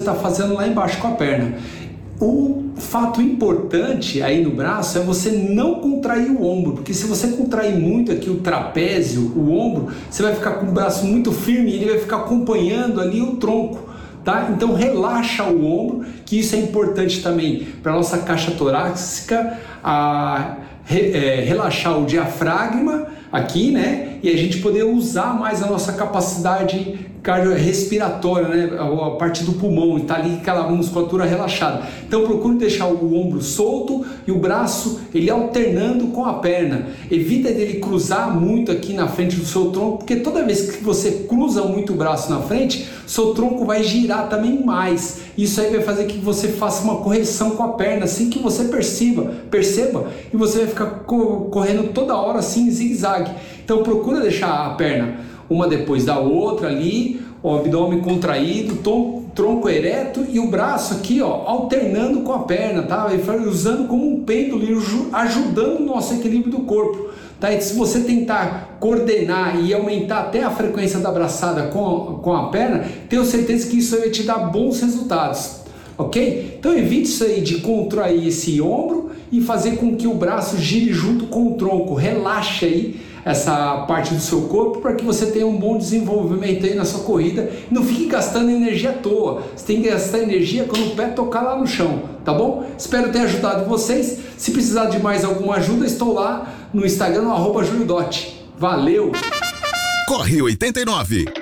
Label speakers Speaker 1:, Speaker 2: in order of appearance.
Speaker 1: está fazendo lá embaixo com a perna. O fato importante aí no braço é você não contrair o ombro, porque se você contrair muito aqui o trapézio, o ombro, você vai ficar com o braço muito firme e ele vai ficar acompanhando ali o tronco, tá? Então relaxa o ombro, que isso é importante também para a nossa caixa torácica, relaxar o diafragma aqui, né? E a gente poder usar mais a nossa capacidade cardiorrespiratória, né? A parte do pulmão, tá ali aquela musculatura relaxada. Então procure deixar o ombro solto e o braço ele alternando com a perna. Evita dele cruzar muito aqui na frente do seu tronco, porque toda vez que você cruza muito o braço na frente, seu tronco vai girar também mais. Isso aí vai fazer que você faça uma correção com a perna, assim que você perceba, e você vai ficar correndo toda hora assim em zigue-zague. Então procura deixar a perna uma depois da outra ali, o abdômen contraído, tronco ereto e o braço aqui, ó, alternando com a perna, tá? Usando como um pêndulo, ajudando o nosso equilíbrio do corpo, tá? E se você tentar coordenar e aumentar até a frequência da abraçada com a perna, tenho certeza que isso vai te dar bons resultados, ok? Então evite isso aí de contrair esse ombro e fazer com que o braço gire junto com o tronco. Relaxe aí essa parte do seu corpo para que você tenha um bom desenvolvimento aí na sua corrida. Não fique gastando energia à toa. Você tem que gastar energia quando o pé tocar lá no chão, tá bom? Espero ter ajudado vocês. Se precisar de mais alguma ajuda, estou lá no Instagram, @juliodotti. Valeu!
Speaker 2: Corre 89.